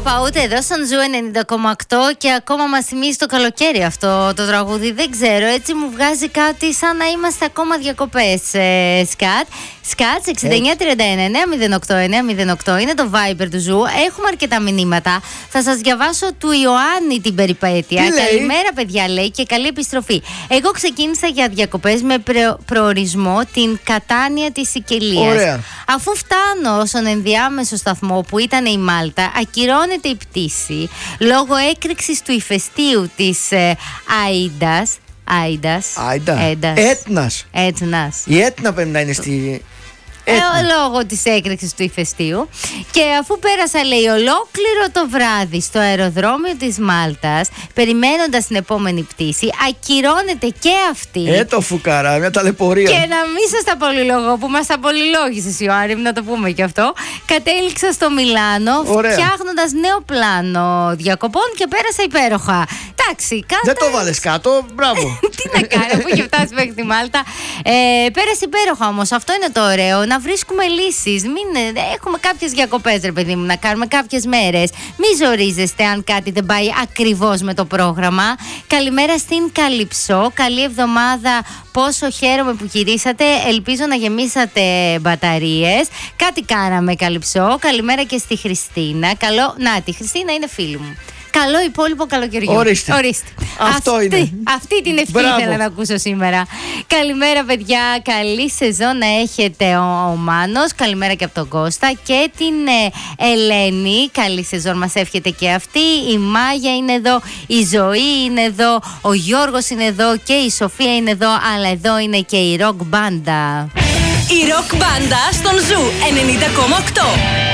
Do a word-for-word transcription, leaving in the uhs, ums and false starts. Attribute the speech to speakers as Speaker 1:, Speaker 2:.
Speaker 1: Όπα, ούτε εδώ στον Ζου ενενήντα κόμμα οκτώ και ακόμα μας θυμίζει το καλοκαίρι αυτό το τραγούδι. Δεν ξέρω, έτσι μου βγάζει κάτι σαν να είμαστε ακόμα διακοπές. Ε, Σκατ, Σκατ, εξήντα εννιά τριάντα εννέα μηδέν οκτώ εννέα μηδέν οκτώ είναι το Viber του Ζου. Έχουμε αρκετά μηνύματα. Θα σας διαβάσω του Ιωάννη την περιπέτεια. Καλημέρα, παιδιά, λέει, και καλή επιστροφή. Εγώ ξεκίνησα για διακοπές με προ- προορισμό την Κατάνια της Σικελίας.
Speaker 2: Ωραία.
Speaker 1: Αφού φτάνω στον ενδιάμεσο σταθμό που ήταν η Μάλτα, ακυρώνεται η πτήση λόγω έκρηξης του ηφαιστείου της ε, Αΐντας. Άιντας.
Speaker 2: Άιντα. Έτνας.
Speaker 1: Έτνας.
Speaker 2: Η Έτνα πρέπει να είναι στη.
Speaker 1: Ε, λόγω της έκρηξης του ηφαιστείου. Και αφού πέρασα, λέει, ολόκληρο το βράδυ στο αεροδρόμιο της Μάλτας, περιμένοντας την επόμενη πτήση, ακυρώνεται και αυτή.
Speaker 2: Ε, το φουκαρά, μια ταλαιπωρία.
Speaker 1: Και να μην σας τα πολυλογώ, που μας τα πολυλόγησες, Ιωάννη, να το πούμε και αυτό. Κατέληξα στο Μιλάνο, φτιάχνοντας νέο πλάνο διακοπών και πέρασα υπέροχα. Εντάξει, κάτω.
Speaker 2: Δεν το βάλες κάτω, μπράβο.
Speaker 1: Τι να κάνω, που είχε φτάσει μέχρι τη Μάλτα. Ε, πέρασε υπέροχα όμως, αυτό είναι το ωραίο. Να βρίσκουμε λύσεις. Μην, έχουμε κάποιες διακοπές, ρε παιδί μου, να κάνουμε κάποιες μέρες. Μην ζορίζεστε αν κάτι δεν πάει ακριβώς με το πρόγραμμα. Καλημέρα στην Καλυψό. Καλή εβδομάδα. Πόσο χαίρομαι που γυρίσατε. Ελπίζω να γεμίσατε μπαταρίες. Κάτι κάναμε, Καλυψό. Καλημέρα και στη Χριστίνα. Καλό. Να, τη Χριστίνα είναι φίλη μου. Καλό υπόλοιπο καλοκαιριό.
Speaker 2: Ορίστε.
Speaker 1: Ορίστε.
Speaker 2: Αυτό
Speaker 1: αυτή,
Speaker 2: είναι.
Speaker 1: Αυτή την ευχή ήθελα να ακούσω σήμερα. Καλημέρα, παιδιά. Καλή σεζόν να έχετε, ο, ο Μάνος. Καλημέρα και από τον Κώστα. Και την ε, Ελένη. Καλή σεζόν μας εύχεται και αυτή. Η Μάγια είναι εδώ. Η Ζωή είναι εδώ. Ο Γιώργος είναι εδώ. Και η Σοφία είναι εδώ. Αλλά εδώ είναι και η ροκ μπάντα.
Speaker 3: Η ροκ μπάντα στον Ζου ενενήντα κόμμα οκτώ.